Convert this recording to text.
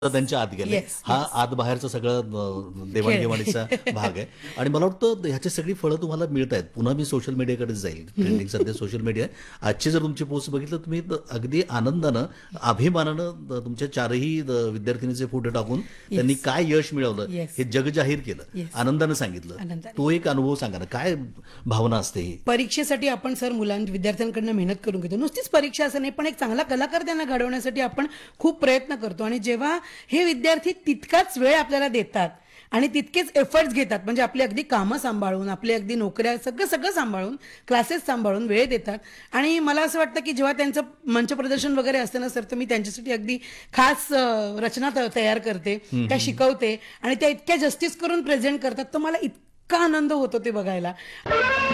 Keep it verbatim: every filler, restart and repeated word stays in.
त्यांच्या आत गेले. येस, हा येस. आत बाहेरचा सगळा अ, देवाणघेवाणीचा भाग आहे. आणि मला वाटतं ह्याची सगळी फळं तुम्हाला मिळत आहेत. पुन्हा मी सोशल मीडियाकडे जाईल. ट्रेंडिंग सध्या सोशल मीडिया आहे. आजची जर तुमची पोस्ट बघितलं तुम्ही तर अगदी आनंदानं, अभिमानानं द- तुमच्या चारही द- विद्यार्थिनीचे फोटो टाकून त्यांनी येस. काय यश मिळवलं येस. हे जग जाहीर केलं. येस. आनंदानं सांगितलं. आनंदाने. तो एक अनुभव सांगा ना, काय भावना असते ही? परीक्षेसाठी आपण सर मुलां विद्यार्थ्यांकडनं मेहनत करून घेतो. नुसतीच परीक्षा असं नाही, पण एक चांगला कलाकार त्यांना घडवण्यासाठी आपण खूप प्रयत्न करतो. आणि जेव्हा हे विद्यार्थी तितकाच वेळ आपल्याला देतात आणि तितकेच एफर्ट्स घेतात, म्हणजे आपली अगदी कामं सांभाळून, आपली अगदी नोकऱ्या सगळं सगळं सांभाळून, क्लासेस सांभाळून वेळ देतात. आणि मला असं वाटतं की जेव्हा त्यांचं मंच प्रदर्शन वगैरे असतं ना सर, तर मी त्यांच्यासाठी अगदी खास अ, रचना त- तयार करते, त्या शिकवते आणि त्या इतक्या जस्टिस करून प्रेझेंट करतात, तर मला इतका आनंद होतो ते बघायला.